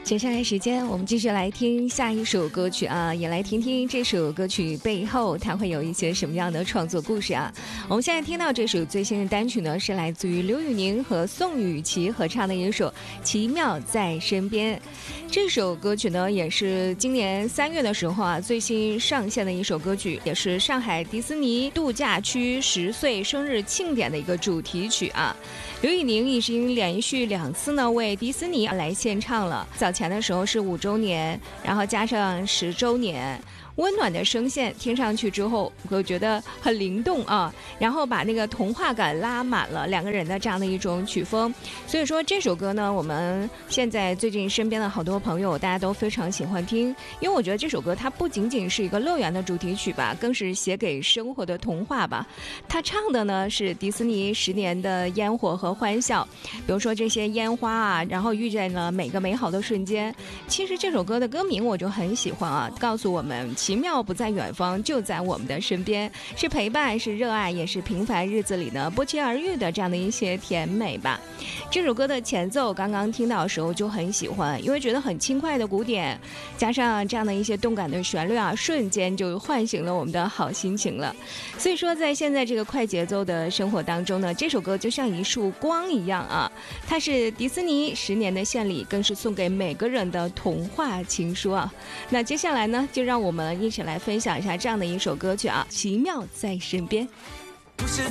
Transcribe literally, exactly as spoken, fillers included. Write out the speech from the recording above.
接下来时间我们继续来听下一首歌曲啊，也来听听这首歌曲背后它会有一些什么样的创作故事啊。我们现在听到这首最新的单曲呢，是来自于刘宇宁和宋雨琦合唱的一首《奇妙在身边》。这首歌曲呢，也是今年三月的时候啊最新上线的一首歌曲，也是上海迪士尼度假区十岁生日庆典的一个主题曲啊。刘宇宁已经连续两次呢为迪士尼来献唱了，早前的时候是五周年，然后加上十周年。温暖的声线听上去之后，我觉得很灵动啊，然后把那个童话感拉满了两个人的这样的一种曲风。所以说这首歌呢，我们现在最近身边的好多朋友大家都非常喜欢听，因为我觉得这首歌它不仅仅是一个乐园的主题曲吧，更是写给生活的童话吧。他唱的呢是迪士尼十年的烟火和欢笑，比如说这些烟花啊，然后遇见了每个美好的瞬间。其实这首歌的歌名我就很喜欢啊，告诉我们奇妙不在远方，就在我们的身边，是陪伴，是热爱，也是平凡日子里呢不期而遇的这样的一些甜美吧。这首歌的前奏刚刚听到的时候就很喜欢，因为觉得很轻快的鼓点，加上这样的一些动感的旋律啊，瞬间就唤醒了我们的好心情了。所以说在现在这个快节奏的生活当中呢，这首歌就像一束光一样啊，它是迪士尼十年的献礼，更是送给每个人的童话情书啊。那接下来呢，就让我们一起来分享一下这样的一首歌曲啊，奇妙在身边。